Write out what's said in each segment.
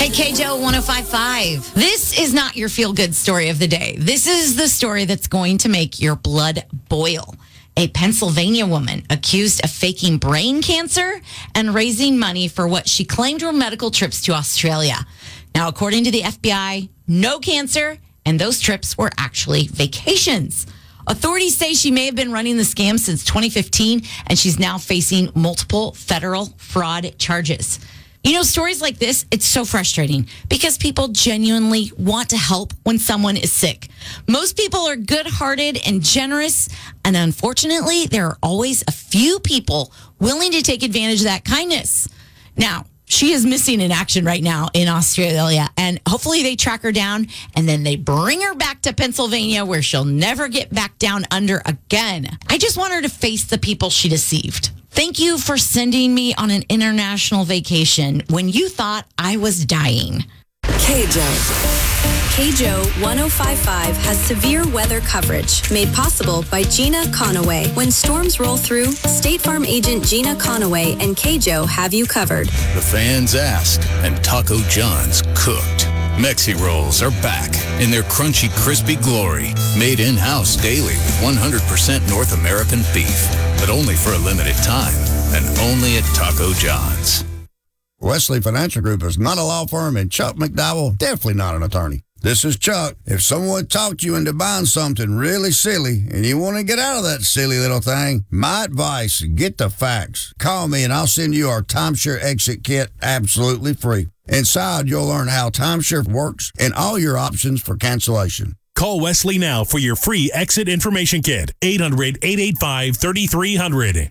Hey, KJO 105.5. This is not your feel-good story of the day. This is the story that's going to make your blood boil. A Pennsylvania woman accused of faking brain cancer and raising money for what she claimed were medical trips to Australia. Now, according to the FBI, no cancer, and those trips were actually vacations. Authorities say she may have been running the scam since 2015, and she's now facing multiple federal fraud charges. You know, stories like this, it's so frustrating because people genuinely want to help when someone is sick. Most people are good-hearted and generous, and unfortunately, there are always a few people willing to take advantage of that kindness. Now, she is missing in action right now in Australia, and hopefully they track her down and then they bring her back to Pennsylvania where she'll never get back down under again. I just want her to face the people she deceived. Thank you for sending me on an international vacation when you thought I was dying. KJO 105.5 has severe weather coverage made possible by Gina Conaway. When storms roll through, State Farm agent Gina Conaway and KJO have you covered. The fans asked, and Taco John's cooked. Mexi Rolls are back in their crunchy, crispy glory. Made in-house daily with 100% North American beef. But only for a limited time, and only at Taco John's. Wesley Financial Group is not a law firm, and Chuck McDowell, definitely not an attorney. This is Chuck. If someone talked you into buying something really silly and you want to get out of that silly little thing, my advice, get the facts. Call me and I'll send you our timeshare exit kit absolutely free. Inside, you'll learn how timeshare works and all your options for cancellation. Call Wesley now for your free exit information kit. 800-885-3300.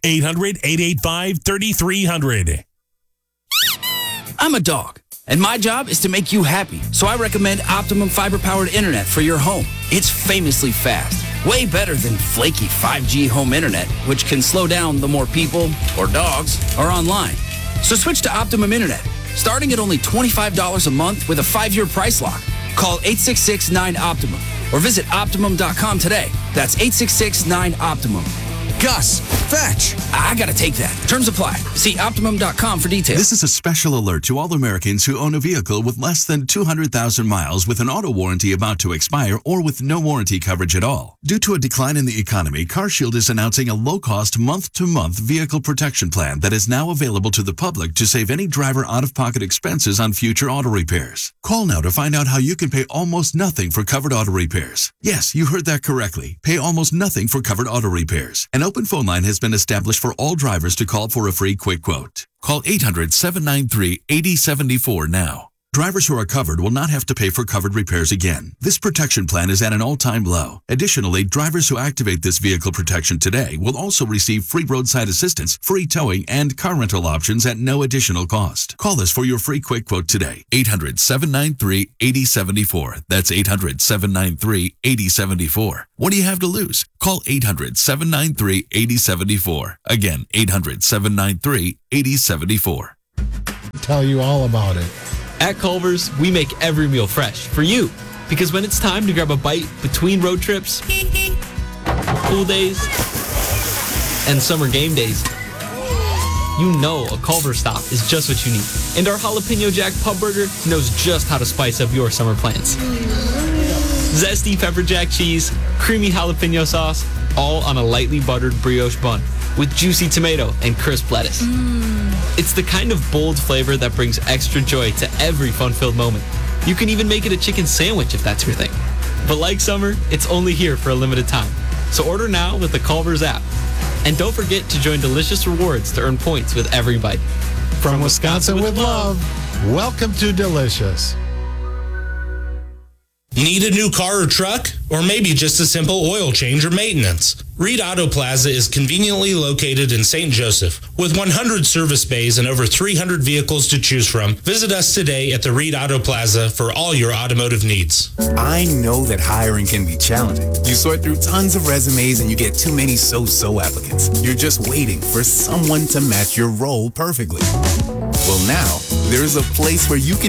800-885-3300. I'm a dog, and my job is to make you happy. So I recommend Optimum fiber-powered internet for your home. It's famously fast, way better than flaky 5G home internet, which can slow down the more people or dogs are online. So switch to Optimum Internet, starting at only $25 a month with a 5-year price lock. Call 866-9-OPTIMUM or visit Optimum.com today. That's 866-9-OPTIMUM. Gus, fetch. I gotta take that. Terms apply. See Optimum.com for details. This is a special alert to all Americans who own a vehicle with less than 200,000 miles with an auto warranty about to expire or with no warranty coverage at all. Due to a decline in the economy, CarShield is announcing a low-cost month-to-month vehicle protection plan that is now available to the public to save any driver out-of-pocket expenses on future auto repairs. Call now to find out how you can pay almost nothing for covered auto repairs. Yes, you heard that correctly. Pay almost nothing for covered auto repairs. An open phone line has been established for all drivers to call for a free quick quote. Call 800-793-8074 now. Drivers who are covered will not have to pay for covered repairs again. This protection plan is at an all-time low. Additionally, drivers who activate this vehicle protection today will also receive free roadside assistance, free towing, and car rental options at no additional cost. Call us for your free quick quote today. 800-793-8074. That's 800-793-8074. What do you have to lose? Call 800-793-8074. Again, 800-793-8074. Tell you all about it. At Culver's, we make every meal fresh for you. Because when it's time to grab a bite between road trips, pool days, and summer game days, you know a Culver's stop is just what you need. And our Jalapeno Jack Pub Burger knows just how to spice up your summer plans. Zesty pepper jack cheese, creamy jalapeno sauce, all on a lightly buttered brioche bun with juicy tomato and crisp lettuce. It's the kind of bold flavor that brings extra joy to every fun-filled moment. You can even make it a chicken sandwich if that's your thing. But like summer, it's only here for a limited time. So order now with the Culver's app. And don't forget to join Delicious Rewards to earn points with every bite. From Wisconsin with love, welcome to Delicious. Need a new car or truck? Or maybe just a simple oil change or maintenance? Reed Auto Plaza is conveniently located in St. Joseph. With 100 service bays and over 300 vehicles to choose from, visit us today at the Reed Auto Plaza for all your automotive needs. I know that hiring can be challenging. You sort through tons of resumes and you get too many so-so applicants. You're just waiting for someone to match your role perfectly. Well, now, there's a place where you can